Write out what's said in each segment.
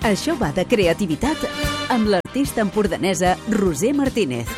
Això va de creativitat amb l'artista empordanesa Roser Martínez.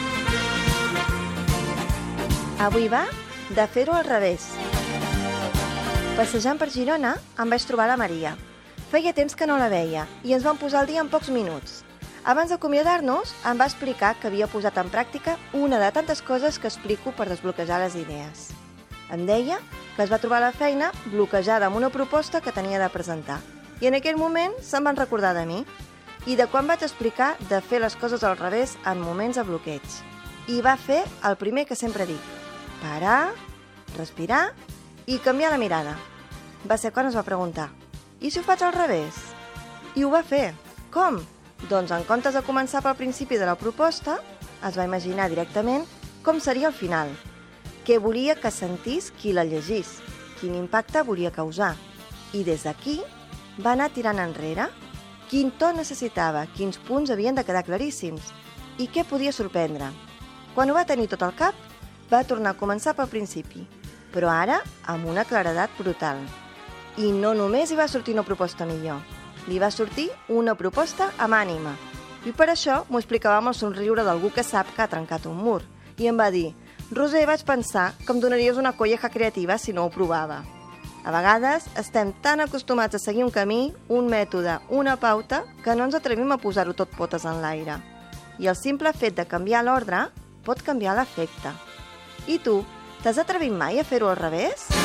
Avui va de fer-ho al revés. Passejant per Girona em vaig trobar la Maria. Feia temps que no la veia i ens vam posar al dia en pocs minuts. Abans d'acomiadar-nos, em va explicar que havia posat en pràctica una de tantes coses que explico per desbloquejar les idees. Em deia que es va trobar a la feina bloquejada amb una proposta que tenia de presentar. I en aquell moment se'n van recordar de mi i de quan vaig explicar de fer les coses al revés en moments de bloqueig. I va fer el primer que sempre dic: parar, respirar i canviar la mirada. Va ser quan es va preguntar: i si ho faig al revés? I ho va fer. Com? Doncs en comptes de començar pel principi de la proposta, es va imaginar directament com seria el final, què volia que sentís qui la llegís, quin impacte volia causar. I des d'aquí va anar tirant enrere quin to necessitava, quins punts havien de quedar claríssims i què podia sorprendre. Quan ho va tenir tot al cap, va tornar a començar pel principi, però ara amb una claredat brutal. I no només hi va sortir una proposta millor, li va sortir una proposta amb ànima. I per això m'ho explicava amb el somriure d'algú que sap que ha trencat un mur. I em va dir: Roser, vaig pensar que em donaries una colleja creativa si no ho provava. A vegades estem tan acostumats a seguir un camí, un mètode, una pauta, que no ens atrevim a posar-ho tot potes en l'aire. I el simple fet de canviar l'ordre pot canviar l'efecte. I tu, t'has atrevit mai a fer-ho al revés?